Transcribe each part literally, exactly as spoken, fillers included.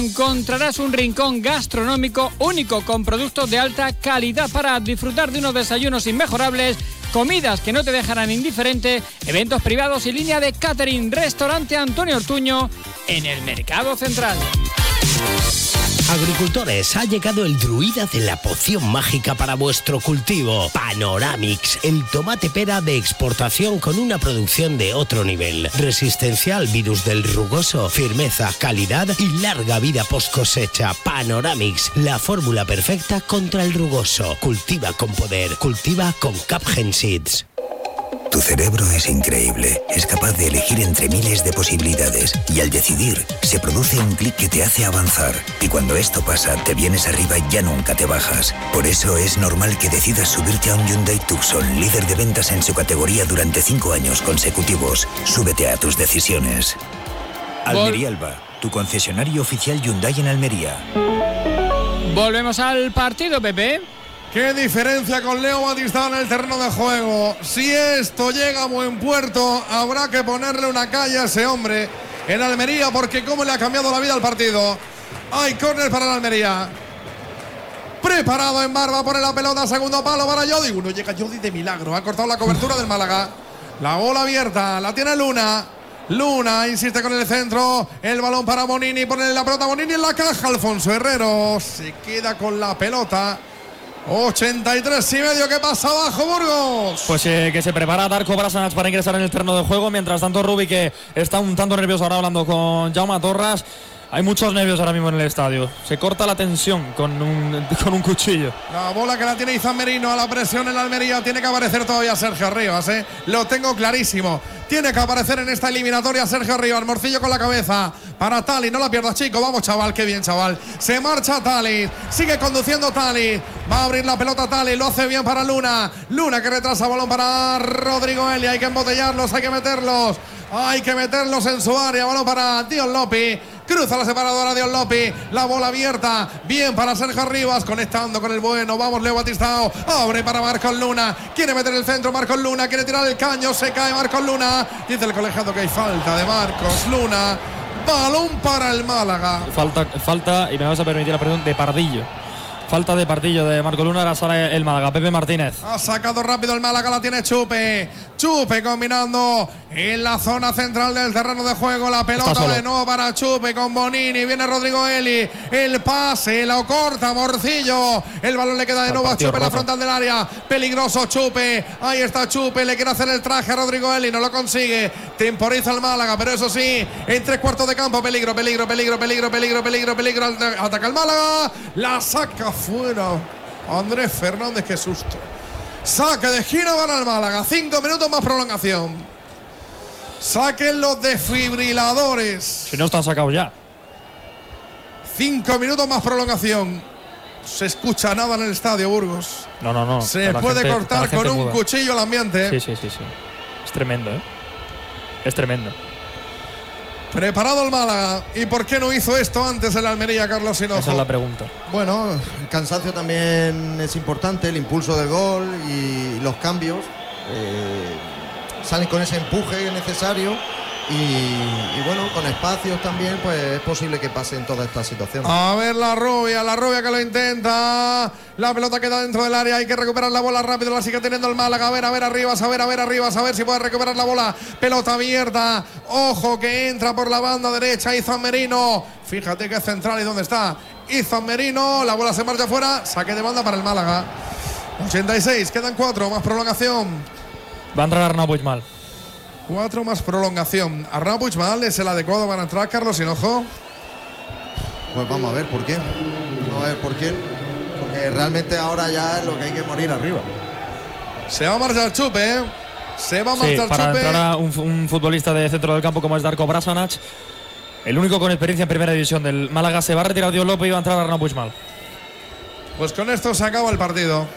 encontrarás un rincón gastronómico único con productos de alta calidad para disfrutar de unos desayunos inmejorables, comidas que no te dejarán indiferente, eventos privados y línea de catering. Restaurante Antonio Ortuño en el Mercado Central. Agricultores, ha llegado el druida de la poción mágica para vuestro cultivo. Panoramix, el tomate pera de exportación con una producción de otro nivel. Resistencia al virus del rugoso, firmeza, calidad y larga vida post cosecha. Panoramix, la fórmula perfecta contra el rugoso. Cultiva con poder, cultiva con Capgen Seeds. Tu cerebro es increíble, es capaz de elegir entre miles de posibilidades y al decidir se produce un clic que te hace avanzar y cuando esto pasa te vienes arriba y ya nunca te bajas. Por eso es normal que decidas subirte a un Hyundai Tucson, líder de ventas en su categoría durante cinco años consecutivos. Súbete a tus decisiones. Almería Alba, tu concesionario oficial Hyundai en Almería. Volvemos al partido, Pepe. ¡Qué diferencia con Leo Batistao en el terreno de juego! Si esto llega a buen puerto, habrá que ponerle una calle a ese hombre en Almería, porque cómo le ha cambiado la vida al partido. Hay córner para la Almería. Preparado en barba, pone la pelota, segundo palo para Jody. Uno llega Jody de milagro, ha cortado la cobertura del Málaga. La bola abierta, la tiene Luna. Luna insiste con el centro, el balón para Bonini, pone la pelota Bonini en la caja. Alfonso Herrero se queda con la pelota. ochenta y tres y medio, ¿qué pasa abajo, Burgos? Pues eh, que se prepara Darko Brasanac para ingresar en el terreno de juego. Mientras tanto, Rubi, que está un tanto nervioso ahora hablando con Jaume Torras. Hay muchos nervios ahora mismo en el estadio. Se corta la tensión con un, con un cuchillo. La bola que la tiene Izan Merino, a la presión en la Almería. Tiene que aparecer todavía Sergio Rivas, ¿eh? Lo tengo clarísimo. Tiene que aparecer en esta eliminatoria Sergio Rivas. Morcillo con la cabeza para Tali. No la pierdas, chico. Vamos, chaval. Qué bien, chaval. Se marcha Tali. Sigue conduciendo Tali. Va a abrir la pelota Tali. Lo hace bien para Luna. Luna que retrasa balón para Rodrigo Eli. Hay que embotellarlos, hay que meterlos. Hay que meterlos en su área. Balón para Dion Lopi. Cruza la separadora de Lopi. La bola abierta. Bien para Sergio Rivas. Conectando con el bueno. Vamos, Leo Batistao. Abre para Marcos Luna. Quiere meter el centro Marcos Luna. Quiere tirar el caño. Se cae Marcos Luna. Dice el colegiado que hay falta de Marcos Luna. Balón para el Málaga. Falta, falta y me vas a permitir la perdón, de Pardillo. Falta de Pardillo de Marco Luna. Ahora sale el Málaga. Pepe Martínez. Ha sacado rápido el Málaga. La tiene Chupe. Chupe combinando en la zona central del terreno de juego. La pelota de nuevo para Chupe con Bonini. Viene Rodrigo Eli. El pase lo corta Morcillo. El balón le queda de nuevo a Chupe en la frontal del área. Peligroso Chupe. Ahí está Chupe. Le quiere hacer el traje a Rodrigo Eli. No lo consigue. Temporiza el Málaga. Pero eso sí, en tres cuartos de campo. Peligro, peligro, peligro, peligro, peligro, peligro, peligro. Ataca el Málaga. La saca fuera Andrés Fernández. Qué susto. Saque de esquina para el Málaga. Cinco minutos más prolongación. Saquen los desfibriladores. Si no están sacados ya. Cinco minutos más prolongación. Se escucha nada en el estadio, Burgos. No, no, no. Se puede gente, cortar con un muda. cuchillo el ambiente. Sí, sí, sí, sí. Es tremendo, ¿eh? Es tremendo. Preparado el Málaga. ¿Y por qué no hizo esto antes el Almería, Carlos Hinojo? Esa es la pregunta. Bueno, el cansancio también es importante, el impulso del gol y los cambios. Eh, salen con ese empuje necesario. Y, y bueno, con espacios también, pues es posible que pasen todas estas situaciones. A ver la rubia, la rubia que lo intenta. La pelota queda dentro del área. Hay que recuperar la bola rápido. La sigue teniendo el Málaga. A ver, a ver arriba, a ver, a ver arriba, a ver si puede recuperar la bola. Pelota abierta. Ojo que entra por la banda derecha Izan Merino. Fíjate que es central y dónde está Izan Merino. La bola se marcha fuera. Saque de banda para el Málaga. ochenta y seis, quedan cuatro, más prolongación. Va a entrar Arnau Puigmal. Cuatro más prolongación. Arnau Puigmal es el adecuado para entrar, Carlos Hinojo. Pues vamos a ver por qué. Vamos a ver por qué. Porque realmente ahora ya es lo que hay que morir arriba. Se va a marchar Chupe, ¿eh? Se va a marchar sí, para Chupe. entrar a un, un futbolista de centro del campo como es Darko Brasanac, el único con experiencia en primera división del Málaga, se va a retirar Dion López y va a entrar Arnau Puigmal. Pues con esto se acaba el partido.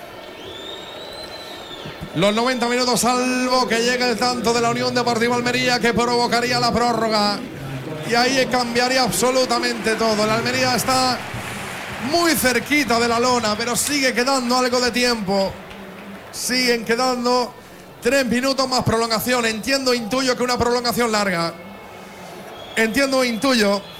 Los noventa minutos, salvo que llegue el tanto de la Unión Deportiva Almería, que provocaría la prórroga. Y ahí cambiaría absolutamente todo. La Almería está muy cerquita de la lona, pero sigue quedando algo de tiempo. Siguen quedando tres minutos más prolongación. Entiendo, intuyo que una prolongación larga. Entiendo, intuyo